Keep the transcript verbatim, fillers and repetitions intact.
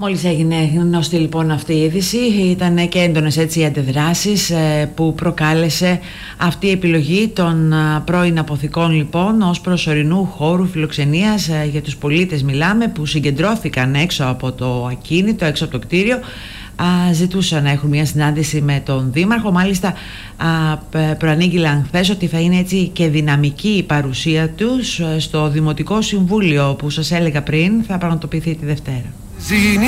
Μόλις έγινε γνωστή λοιπόν αυτή η είδηση, ήταν και έντονες έτσι οι αντιδράσεις που προκάλεσε αυτή η επιλογή των πρώην αποθηκών λοιπόν ως προσωρινού χώρου φιλοξενίας για τους πολίτες, μιλάμε, που συγκεντρώθηκαν έξω από το ακίνητο, έξω από το κτίριο. Α, ζητούσαν να έχουν μια συνάντηση με τον Δήμαρχο. Μάλιστα α, προανήγγειλαν χθες ότι θα είναι έτσι και δυναμική η παρουσία τους στο Δημοτικό Συμβούλιο που σας έλεγα πριν θα πραγματοποιηθεί τη Δευτέρα.